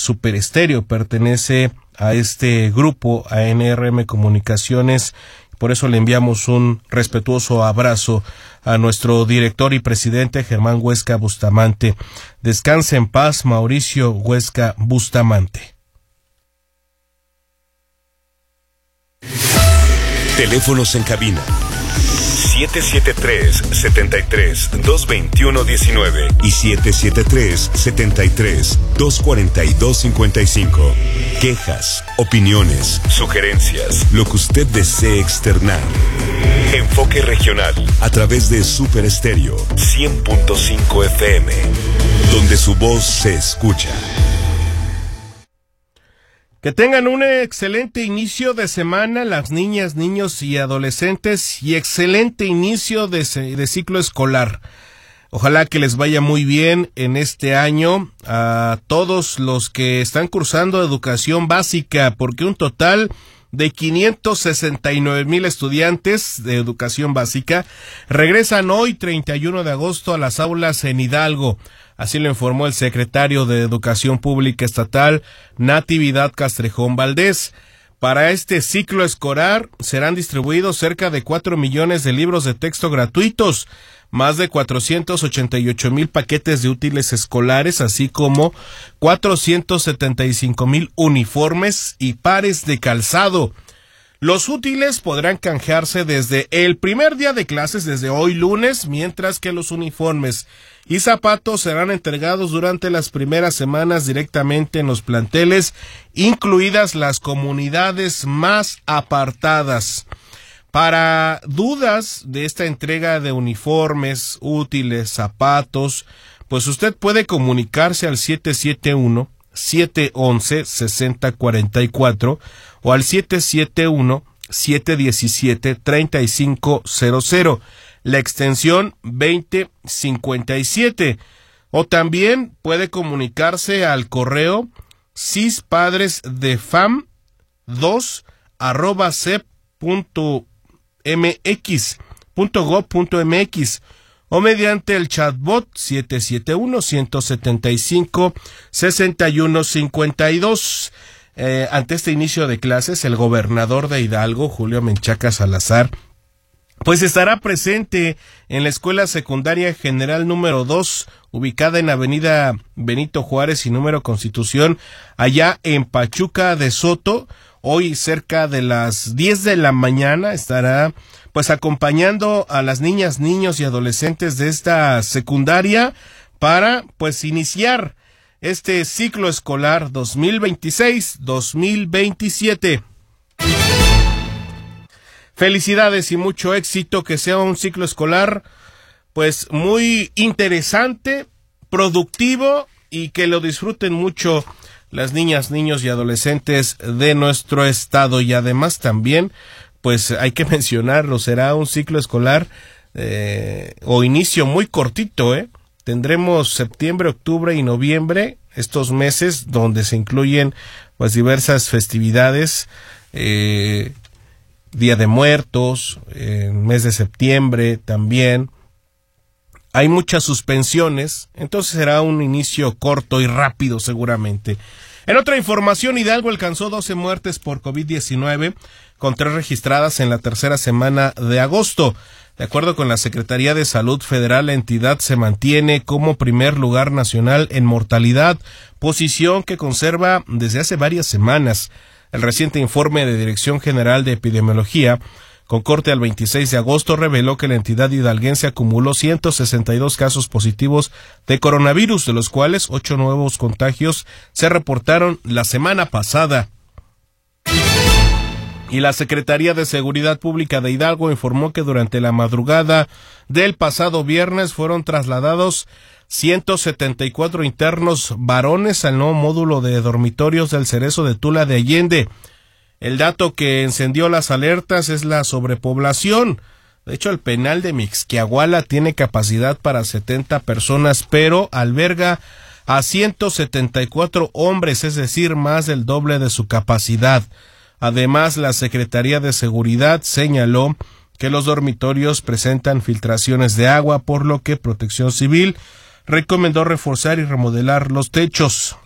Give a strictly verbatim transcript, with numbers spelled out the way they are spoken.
Super Estéreo pertenece a este grupo, a N R M Comunicaciones. Por eso le enviamos un respetuoso abrazo a nuestro director y presidente Germán Huesca Bustamante. Descanse en paz, Mauricio Huesca Bustamante. Teléfonos en cabina siete siete tres, siete tres, dos dos uno, uno nueve y siete siete tres, siete tres, dos cuatro dos, cinco cinco. Quejas, opiniones, sugerencias, lo que usted desee externar. Enfoque regional a través de Super Estéreo cien punto cinco F M, donde su voz se escucha. Que tengan un excelente inicio de semana las niñas, niños y adolescentes, y excelente inicio de, de ciclo escolar. Ojalá que les vaya muy bien en este año a todos los que están cursando educación básica, porque un total de quinientos sesenta y nueve mil estudiantes de educación básica regresan hoy, treinta y uno de agosto, a las aulas en Hidalgo. Así lo informó el secretario de Educación Pública Estatal, Natividad Castrejón Valdés. Para este ciclo escolar serán distribuidos cerca de cuatro millones de libros de texto gratuitos, más de cuatrocientos ochenta y ocho mil paquetes de útiles escolares, así como cuatrocientos setenta y cinco mil uniformes y pares de calzado. Los útiles podrán canjearse desde el primer día de clases, desde hoy lunes, mientras que los uniformes y zapatos serán entregados durante las primeras semanas directamente en los planteles, incluidas las comunidades más apartadas. Para dudas de esta entrega de uniformes, útiles, zapatos, pues usted puede comunicarse al siete siete uno, siete once, sesenta cuarenta y cuatro o al siete siete uno, siete diecisiete, treinta y cinco cero cero, la extensión veinte cincuenta y siete, o también puede comunicarse al correo cispadresdefam dos arroba cep punto mx punto gob punto mx o mediante el chatbot siete siete uno, uno siete cinco, seis uno cinco dos. Eh, ante este inicio de clases, el gobernador de Hidalgo, Julio Menchaca Salazar, pues estará presente en la Escuela Secundaria General número dos, ubicada en Avenida Benito Juárez y número Constitución, allá en Pachuca de Soto. Hoy cerca de las diez de la mañana estará pues acompañando a las niñas, niños y adolescentes de esta secundaria para pues iniciar este ciclo escolar dos mil veintiséis dos mil veintisiete. Felicidades y mucho éxito, que sea un ciclo escolar pues muy interesante, productivo y que lo disfruten mucho las niñas, niños y adolescentes de nuestro estado. Y además también, pues hay que mencionarlo, será un ciclo escolar eh, o inicio muy cortito, ¿eh? Tendremos septiembre, octubre y noviembre, estos meses donde se incluyen pues diversas festividades, eh, Día de Muertos, eh, mes de septiembre también. Hay muchas suspensiones, entonces será un inicio corto y rápido seguramente. En otra información, Hidalgo alcanzó doce muertes por COVID diecinueve, con tres registradas en la tercera semana de agosto. De acuerdo con la Secretaría de Salud Federal, la entidad se mantiene como primer lugar nacional en mortalidad, posición que conserva desde hace varias semanas. El reciente informe de Dirección General de Epidemiología, con corte al veintiséis de agosto, reveló que la entidad hidalguense acumuló ciento sesenta y dos casos positivos de coronavirus, de los cuales ocho nuevos contagios se reportaron la semana pasada. Y la Secretaría de Seguridad Pública de Hidalgo informó que durante la madrugada del pasado viernes fueron trasladados ciento setenta y cuatro internos varones al nuevo módulo de dormitorios del Cerezo de Tula de Allende. El dato que encendió las alertas es la sobrepoblación. De hecho, el penal de Mixquiahuala tiene capacidad para setenta personas, pero alberga a ciento setenta y cuatro hombres, es decir, más del doble de su capacidad. Además, la Secretaría de Seguridad señaló que los dormitorios presentan filtraciones de agua, por lo que Protección Civil recomendó reforzar y remodelar los techos.